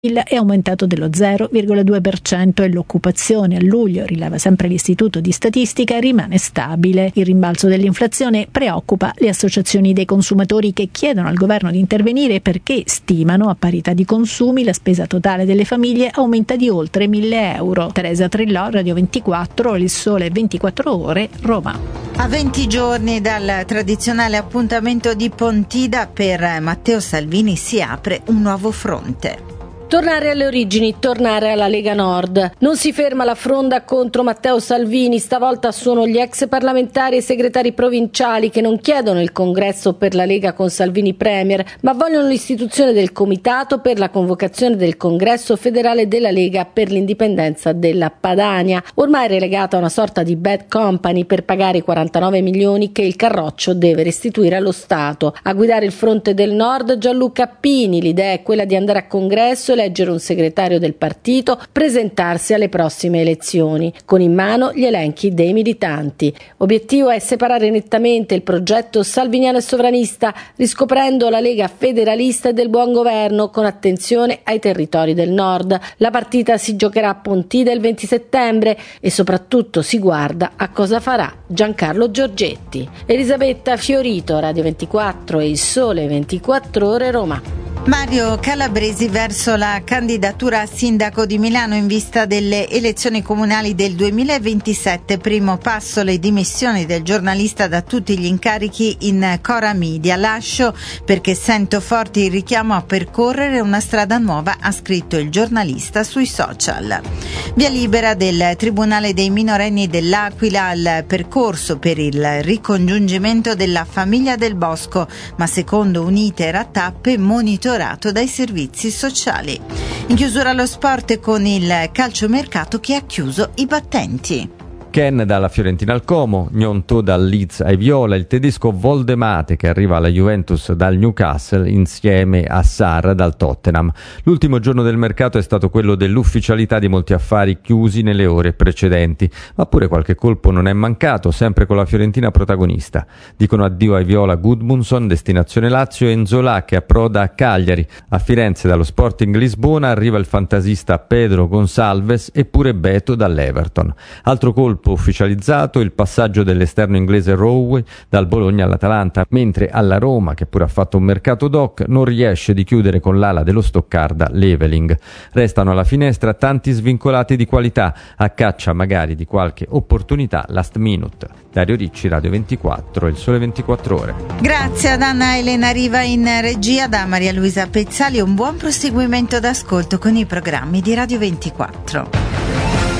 Il è aumentato dello 0,2% e l'occupazione a luglio, rileva sempre l'Istituto di Statistica, rimane stabile. Il rimbalzo dell'inflazione preoccupa le associazioni dei consumatori che chiedono al governo di intervenire perché stimano, a parità di consumi, la spesa totale delle famiglie aumenta di oltre 1.000 euro. Teresa Trillò, Radio 24, Il Sole 24 Ore, Roma. A 20 giorni dal tradizionale appuntamento di Pontida, per Matteo Salvini si apre un nuovo fronte. Tornare alle origini, tornare alla Lega Nord. Non si ferma la fronda contro Matteo Salvini, stavolta sono gli ex parlamentari e segretari provinciali che non chiedono il congresso per la Lega con Salvini premier, ma vogliono l'istituzione del comitato per la convocazione del congresso federale della Lega per l'indipendenza della Padania, ormai relegata a una sorta di bad company per pagare i 49 milioni che il Carroccio deve restituire allo Stato. A guidare il fronte del Nord Gianluca Pini, l'idea è quella di andare a congresso, eleggere un segretario del partito, presentarsi alle prossime elezioni, con in mano gli elenchi dei militanti. Obiettivo è separare nettamente il progetto salviniano e sovranista, riscoprendo la Lega federalista e del buon governo, con attenzione ai territori del Nord. La partita si giocherà a Pontida il 20 settembre e soprattutto si guarda a cosa farà Giancarlo Giorgetti. Elisabetta Fiorito, Radio 24 e Il Sole 24 Ore, Roma. Mario Calabresi verso la candidatura a sindaco di Milano in vista delle elezioni comunali del 2027. Primo passo le dimissioni del giornalista da tutti gli incarichi in Cora Media. Lascio perché sento forte il richiamo a percorrere una strada nuova, ha scritto il giornalista sui social. Via libera del Tribunale dei minorenni dell'Aquila al percorso per il ricongiungimento della famiglia Del Bosco, ma secondo un iter a tappe monitorato dai servizi sociali. In chiusura lo sport con il calciomercato che ha chiuso i battenti. Ken dalla Fiorentina al Como, Gnonto dal Leeds ai Viola, il tedesco Voldemate che arriva alla Juventus dal Newcastle insieme a Sarr dal Tottenham. L'ultimo giorno del mercato è stato quello dell'ufficialità di molti affari chiusi nelle ore precedenti, ma pure qualche colpo non è mancato, sempre con la Fiorentina protagonista. Dicono addio ai Viola Gudmundsson, destinazione Lazio, e Nzola che approda a Cagliari. A Firenze dallo Sporting Lisbona arriva il fantasista Pedro Gonçalves e pure Beto dall'Everton. Altro colpo ufficializzato il passaggio dell'esterno inglese Rowe dal Bologna all'Atalanta, mentre alla Roma, che pure ha fatto un mercato doc, non riesce di chiudere con l'ala dello Stoccarda Leveling. Restano alla finestra tanti svincolati di qualità, a caccia magari di qualche opportunità last minute. Dario Ricci, Radio 24, Il Sole 24 Ore. Grazie ad Anna Elena Riva in regia, da Maria Luisa Pezzali un buon proseguimento d'ascolto con i programmi di Radio 24.